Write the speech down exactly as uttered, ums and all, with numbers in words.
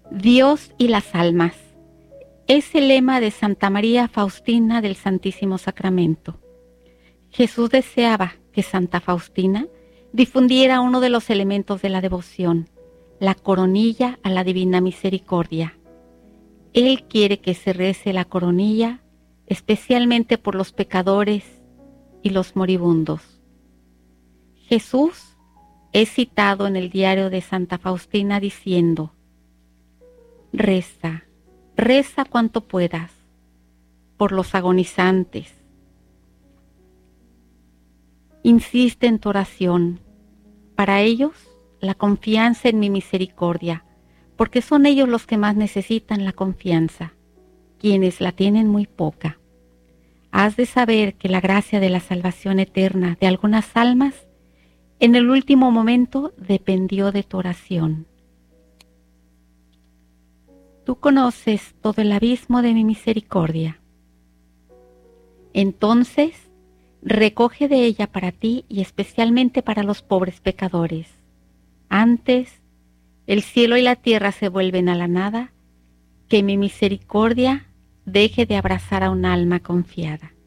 Dios y las almas. Es el lema de Santa María Faustina del Santísimo Sacramento. Jesús deseaba que Santa Faustina difundiera uno de los elementos de la devoción, la coronilla a la Divina Misericordia. Él quiere que se rece la coronilla, especialmente por los pecadores y los moribundos. Jesús es citado en el diario de Santa Faustina diciendo: Reza, reza cuanto puedas, por los agonizantes. Insiste en tu oración. Para ellos, la confianza en mi misericordia, porque son ellos los que más necesitan la confianza, quienes la tienen muy poca. Has de saber que la gracia de la salvación eterna de algunas almas, en el último momento, dependió de tu oración. Tú conoces todo el abismo de mi misericordia. Entonces, recoge de ella para ti y especialmente para los pobres pecadores. Antes, el cielo y la tierra se vuelven a la nada, que mi misericordia deje de abrazar a un alma confiada.